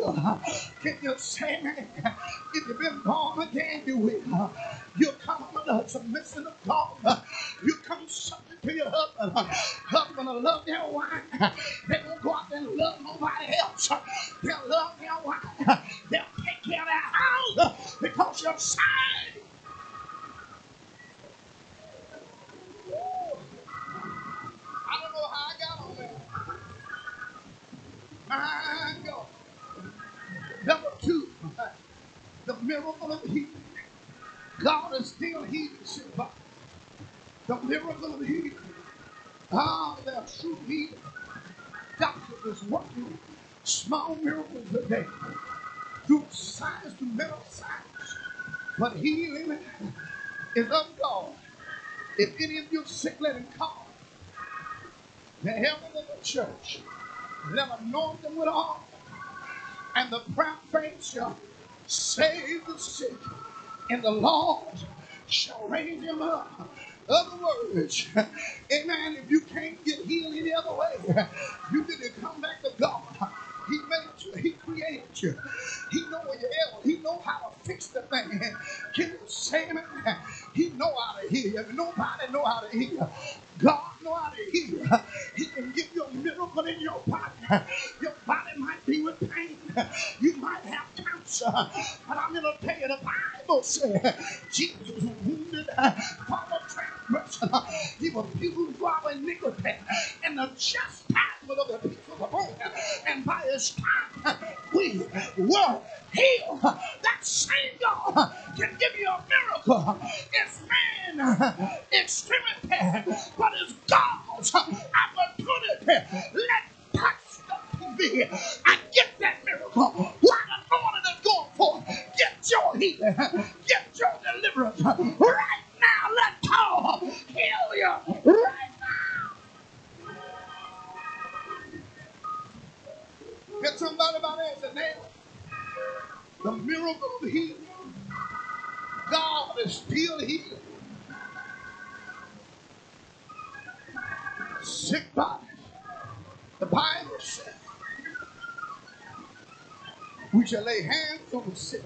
will. Can you say amen? If you've been born again, you will. You come under the submission of God. You come subject to your husband. Husband will love their wife. They won't go out there and love nobody else. They'll love their wife. They'll take care of their house because you're saved. I don't know how I got on there. My God. Number two, the miracle of healing. God is still healing somebody. The miracle of healing. Ah, there are true healing. Doctor is working small miracles today through science, through medical science. But healing is of God. If any of you are sick, let him call the heaven of the church. Let him anoint them with oil. And the proud faith shall save the sick. And the Lord shall raise him up. Other words, amen, if you can't get healed any other way, you need to come back to God. He made you, he created you. He know where you're at. He know how to fix the thing. Can you say amen? He know how to heal you. Nobody know how to heal. God know how to heal. He can give you a miracle in your body. Your body might be with pain. You might have cancer. But I'm going to tell you, the Bible says Jesus was wounded for the transgression. He was bruised for our iniquity. And the chastisement of the peace was upon him. And by his stripes we were healed. That same God can give you a miracle. It's man extremity, but it's God's opportunity. Let touch the TV and get that miracle. While the Lord is going forth, get your healing, get your deliverance right now. Let God heal you right now. Get somebody by there and say, neighbor, the miracle of healing. God is still healing sick bodies. The Bible says we shall lay hands on the sick,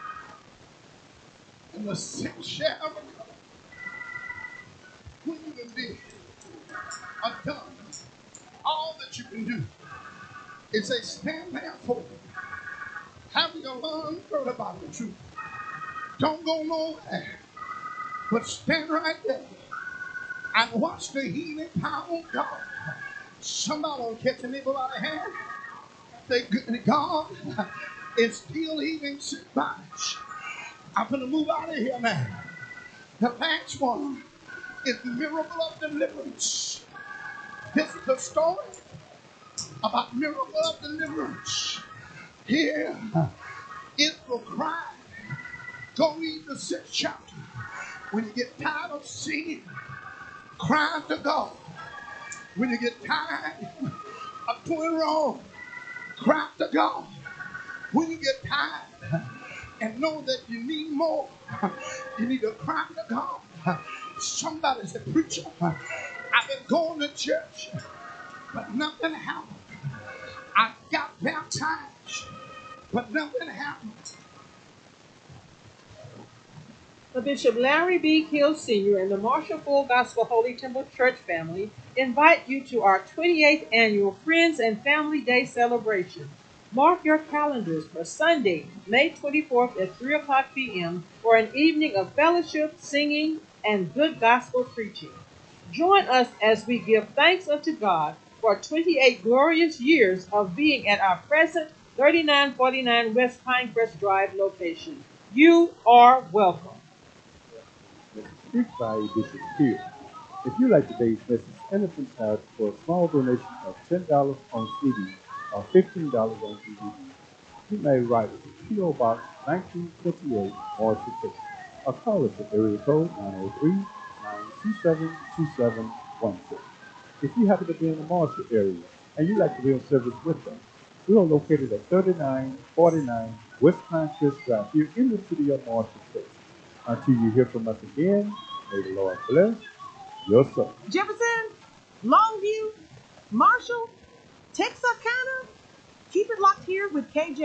and the sick shall recover. When you can be undone, all that you can do is say, stand therefore, having your lungs heard about the truth. Don't go nowhere, but stand right there and watch the healing power of God. Somebody will catch a neighbor by the hand. Say, God is still healing sick bodies. I'm going to move out of here now. The last one is the miracle of deliverance. This is the story about miracle of deliverance. Here, Israel cried. Go read the 6th chapter. When you get tired of singing, cry to God. When you get tired of doing wrong, cry to God. When you get tired and know that you need more, you need to cry to God. Somebody said, preacher, I've been going to church, but nothing happened. I got baptized, but nothing happened. The Bishop Larry B. Hill Sr. and the Marshall Full Gospel Holy Temple Church family invite you to our 28th annual Friends and Family Day celebration. Mark your calendars for Sunday, May 24th at 3 o'clock p.m. for an evening of fellowship, singing, and good gospel preaching. Join us as we give thanks unto God for 28 glorious years of being at our present 3949 West Pinecrest Drive location. You are welcome. Speak by Bishop Hill. If you like today's message, Innocent House for a small donation of $10 on CD or $15 on DVD. You may write us at P.O. Box 1928, Marshall, Texas, or call us at area code 903-927-2716. If you happen to be in the Marshall area and you'd like to be in service with us, we are located at 3949 West Pinecrest Drive here in the city of Marshall, Texas. Until you hear from us again, may the Lord bless your soul. Jefferson, Longview, Marshall, Texarkana. Keep it locked here with KJ.